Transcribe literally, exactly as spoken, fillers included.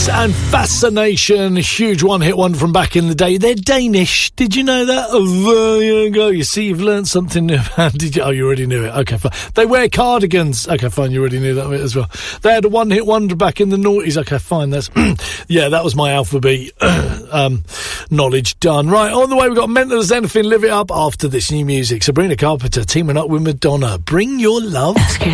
Cardigans and Fascination, huge one-hit wonder from back in the day. They're Danish. Did you know that? Oh, there you go. You see, you've learned something new. Did you? Oh, you already knew it. Okay, fine. They wear cardigans. Okay, fine. You already knew that bit as well. They had a one-hit wonder back in the noughties. Okay, fine. That's yeah, that was my alphabet um, knowledge done. Right, on the way we've got Mental as Anything. Live it up after this new music. Sabrina Carpenter teaming up with Madonna. Bring your love. Ask yourself.